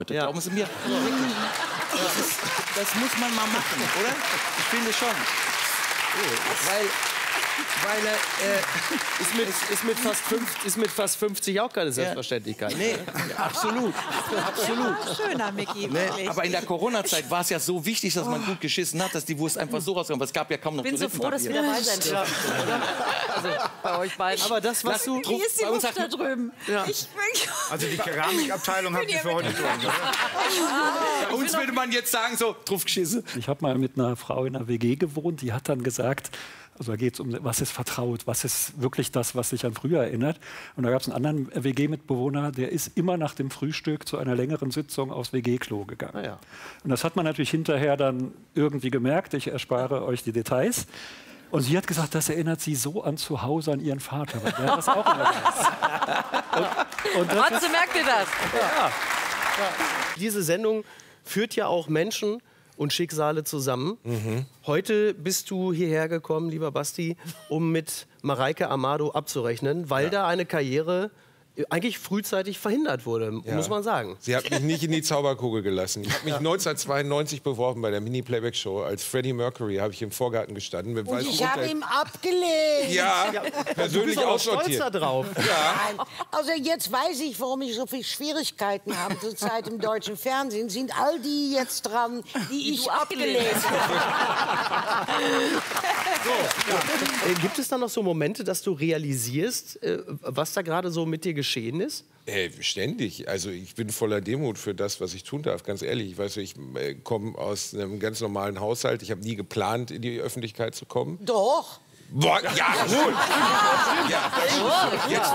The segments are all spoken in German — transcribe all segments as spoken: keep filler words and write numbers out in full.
Ja. Darum ist mir ja, wirklich. Das, ist, das muss man mal machen, oder? Ich finde schon. Weil, weil äh, ist, mit, ist, mit fast fünf, ist mit fast fünfzig auch keine Selbstverständlichkeit. Ja. Nee, absolut. absolut. Schöner, Micky. Nee, aber in der Corona-Zeit war es ja so wichtig, dass man gut geschissen hat, dass die Wurst einfach so rauskam. Es gab ja kaum noch Ich bin so froh, dass wir dabei sein dürfen. Also bei euch beiden. Aber das, was du... Wie ist die Luft da drüben? Ja. Ich, Also die Keramikabteilung habt ihr für heute durch, Bei uns würde man jetzt sagen, so, drauf geschissen. Ich habe mal mit einer Frau in einer W G gewohnt, die hat dann gesagt, also da geht es um, was ist vertraut, was ist wirklich das, was sich an früher erinnert. Und da gab es einen anderen W G-Mitbewohner, der ist immer nach dem Frühstück zu einer längeren Sitzung aufs W G-Klo gegangen. Ah, ja. Und das hat man natürlich hinterher dann irgendwie gemerkt, ich erspare euch die Details. Und sie hat gesagt, das erinnert sie so an zu Hause, an ihren Vater. Weil der das auch immer weiß. Und, und das Matze, merkt ihr das? Ja. Ja. Diese Sendung führt ja auch Menschen und Schicksale zusammen. Mhm. Heute bist du hierher gekommen, lieber Basti, um mit Mareike Amado abzurechnen, weil ja. da eine Karriere eigentlich frühzeitig verhindert wurde, ja. muss man sagen. Sie hat mich nicht in die Zauberkugel gelassen. Ich habe mich ja. neunzehnhundertzweiundneunzig beworben bei der Mini-Playback-Show. Als Freddie Mercury habe ich im Vorgarten gestanden. Mit und ich habe ihm abgelehnt. Ja, ja. persönlich du bist aussortiert. Stolz da drauf. Ja. Also jetzt weiß ich, warum ich so viele Schwierigkeiten habe zurzeit im deutschen Fernsehen. Sind all die jetzt dran, die, die ich abgelehnt habe. So, ja. äh, gibt es da noch so Momente, dass du realisierst, äh, was da gerade so mit dir geschehen ist? Äh, ständig. Also ich bin voller Demut für das, was ich tun darf, ganz ehrlich. Ich weiß, ich äh, komme aus einem ganz normalen Haushalt. Ich habe nie geplant, in die Öffentlichkeit zu kommen. Doch. Boah, ja, wohl. Ja, jetzt.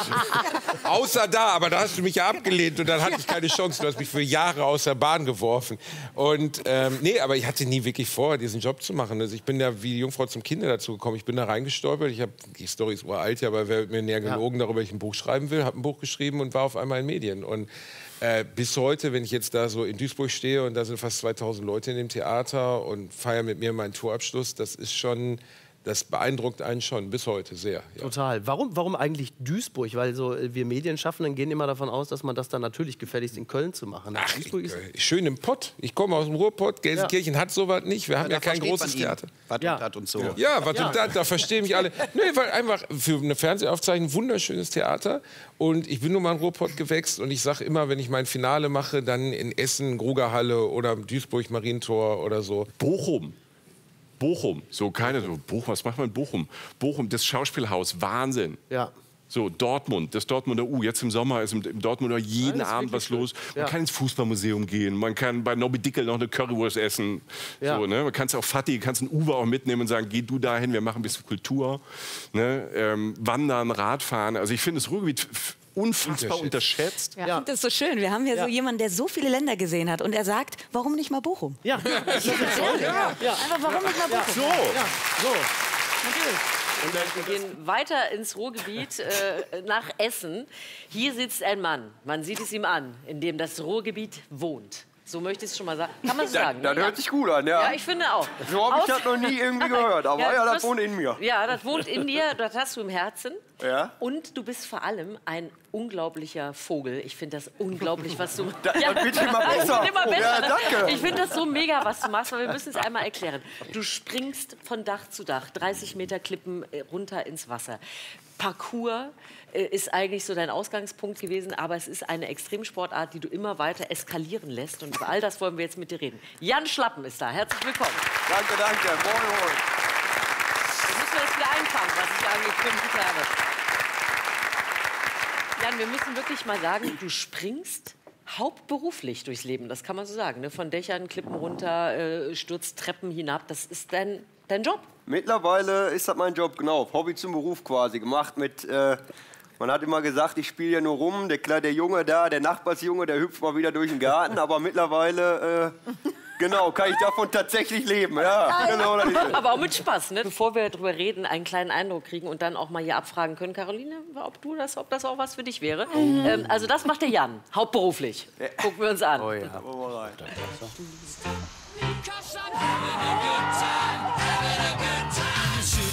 Außer da, aber da hast du mich ja abgelehnt und dann hatte ich keine Chance. Du hast mich für Jahre aus der Bahn geworfen. Und ähm, nee, aber ich hatte nie wirklich vor, diesen Job zu machen. Also ich bin da wie die Jungfrau zum Kinde dazu gekommen. Ich bin da reingestolpert. Ich habe, die Story ist uralt, ja, aber wer mir näher gelogen, ja. darüber ich ein Buch schreiben will, habe ein Buch geschrieben und war auf einmal in Medien. Und äh, bis heute, wenn ich jetzt da so in Duisburg stehe und da sind fast zweitausend Leute in dem Theater und feiern mit mir meinen Tourabschluss, das ist schon... Das beeindruckt einen schon bis heute sehr. Ja. Total. Warum, warum eigentlich Duisburg? Weil so wir Medienschaffenden gehen immer davon aus, dass man das dann natürlich gefälligst in Köln zu machen hat. Ach, Duisburg ist ich, schön im Pott. Ich komme aus dem Ruhrpott. Gelsenkirchen ja. hat sowas nicht. Wir haben ja, ja kein großes Theater. Was ja. und das und so. Ja, was ja. und das, da verstehen mich alle. Nee, weil einfach für eine Fernsehaufzeichnung wunderschönes Theater. Und ich bin nur mal in Ruhrpott gewächst. Und ich sage immer, wenn ich mein Finale mache, dann in Essen, Grugerhalle oder Duisburg, Marientor oder so. Bochum. Bochum, so keine so Bochum, was macht man in Bochum? Bochum, das Schauspielhaus, Wahnsinn. Ja. So Dortmund, das Dortmunder U, jetzt im Sommer ist im, im Dortmunder jeden ja, Abend was los. Man ja. kann ins Fußballmuseum gehen, man kann bei Nobby Dickel noch eine Currywurst essen. Ja. So, ne? Man kann es auch Fatih, kannst einen Uwe auch mitnehmen und sagen, geh du dahin, wir machen ein bisschen Kultur. Ne? Ähm, Wandern, Radfahren, also ich finde das Ruhrgebiet unfassbar unterschätzt. Ja. Ich finde das so schön. Wir haben hier ja. so jemanden, der so viele Länder gesehen hat und er sagt, warum nicht mal Bochum? Ja. Das ist so. Ja. Ja. Einfach, warum nicht mal Bochum? So. Ja. So. Natürlich. Und wir gehen weiter ins Ruhrgebiet, äh, nach Essen. Hier sitzt ein Mann, man sieht es ihm an, in dem das Ruhrgebiet wohnt. So möchte ich es schon mal sagen. Kann man so sagen? Das, das ja. hört sich gut an, ja. Ja, ich finde auch. So habe ich das noch nie irgendwie gehört, aber ja, ja das hast, wohnt in mir. Ja, das wohnt in dir, das hast du im Herzen. Ja. Und du bist vor allem ein unglaublicher Vogel. Ich finde das unglaublich, was du... Da, ja, das wird immer besser. Das wird immer besser. Ja, danke. Ich finde das so mega, was du machst, weil wir müssen es einmal erklären. Du springst von Dach zu Dach, dreißig Meter Klippen runter ins Wasser. Parkour äh, ist eigentlich so dein Ausgangspunkt gewesen, aber es ist eine Extremsportart, die du immer weiter eskalieren lässt. Und über all das wollen wir jetzt mit dir reden. Jan Schlappen ist da. Herzlich willkommen. Danke, danke. Moin, moin. Wir müssen das wieder einfangen, was ich angekündigt habe. Jan, wir müssen wirklich mal sagen, du springst hauptberuflich durchs Leben, das kann man so sagen. Ne? Von Dächern, Klippen runter, äh, stürzt Treppen hinab, das ist dein, dein Job. Mittlerweile ist das mein Job, genau. Hobby zum Beruf quasi gemacht mit... Äh, man hat immer gesagt, ich spiele ja nur rum, der kleine Junge da, der Nachbarsjunge, der hüpft mal wieder durch den Garten, aber mittlerweile... Äh, Genau, kann ich davon tatsächlich leben. Ja, genau, das ist es. Aber auch mit Spaß, ne? Bevor wir darüber reden, einen kleinen Eindruck kriegen und dann auch mal hier abfragen können, Caroline, ob, du das, ob das auch was für dich wäre. Mhm. Ähm, also das macht der Jan, hauptberuflich. Gucken wir uns an. Oh ja.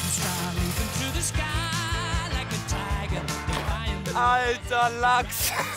Alter Lachs!